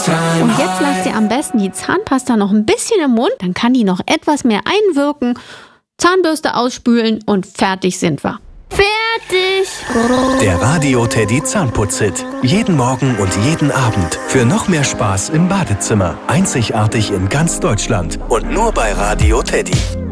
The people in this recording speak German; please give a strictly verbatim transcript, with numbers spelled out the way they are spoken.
Und jetzt lasst ihr am besten die Zahnpasta noch ein bisschen im Mund, dann kann die noch etwas mehr einwirken. Zahnbürste ausspülen und fertig sind wir. Fertig! Der Radio Teddy Zahnputz-Hit. Jeden Morgen und jeden Abend. Für noch mehr Spaß im Badezimmer. Einzigartig in ganz Deutschland. Und nur bei Radio Teddy.